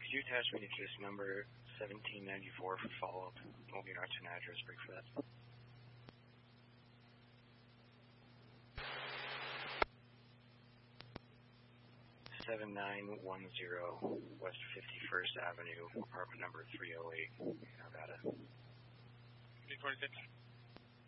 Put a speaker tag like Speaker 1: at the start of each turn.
Speaker 1: Could you attach me to case number 1794 for follow-up? What will be your action address break for that? (7910) West 51st Avenue, apartment number 308, Nevada.
Speaker 2: 46.